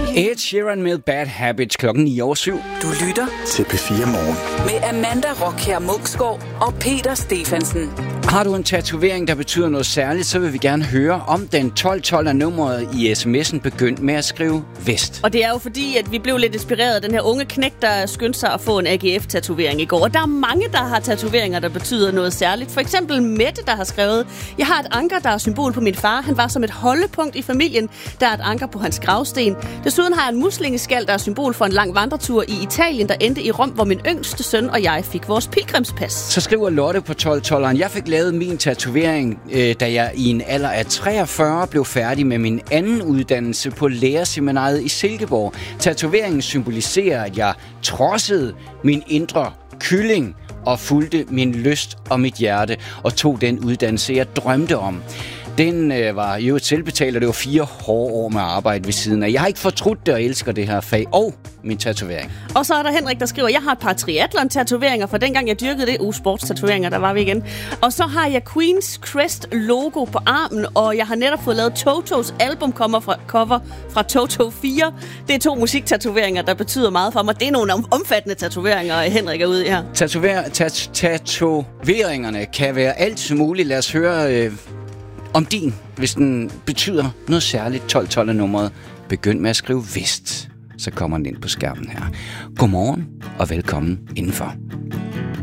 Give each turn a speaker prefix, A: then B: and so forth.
A: Ed Sheeran med Bad Habits 7:09.
B: Du lytter
C: til P4 Morgen
B: med Amanda Rockher Muksgaard og Peter Stefansen.
A: Har du en tatovering, der betyder noget særligt, så vil vi gerne høre om den. 1212 er nummeret i sms'en. Begynd med at skrive Vest.
D: Og det er jo fordi, at vi blev lidt inspireret af den her unge knægt, der skyndte sig at få en AGF-tatovering i går. Og der er mange, der har tatoveringer, der betyder noget særligt. For eksempel Mette, der har skrevet: Jeg har et anker, der er symbol på min far. Han var som et holdepunkt i familien. Der er et anker på hans gravsten. Desuden har jeg en muslingeskal, der er symbol for en lang vandretur i Italien, der endte i Rom, hvor min yngste søn og jeg fik vores pilgrimspas. Så
A: skriver Lotte på 1212'eren: Jeg fik lavet min tatovering, da jeg i en alder af 43 blev færdig med min anden uddannelse på lærerseminariet i Silkeborg. Tatoveringen symboliserer, at jeg trodsede min indre kylling og fulgte min lyst og mit hjerte og tog den uddannelse, jeg drømte om. Den var jo et selvbetalt, og det var 4 hårde år med arbejde ved siden af. Jeg har ikke fortrudt det og elsker det her fag og min tatovering.
D: Og så er der Henrik, der skriver: Jeg har et par triathlon-tatoveringer fra dengang jeg dyrkede det. Sportstatoveringer, der var vi igen. Og så har jeg Queen's Crest logo på armen, og jeg har netop fået lavet Totos albumcover fra Toto 4. Det er 2 musiktatoveringer, der betyder meget for mig. Det er nogle omfattende tatoveringer, Henrik er ude i her.
A: Tatoveringerne kan være alt muligt. Lad os høre om din, hvis den betyder noget særligt. 1212 nummeret. Begynd med at skrive Vest. Så kommer den ind på skærmen her. Godmorgen og velkommen indenfor.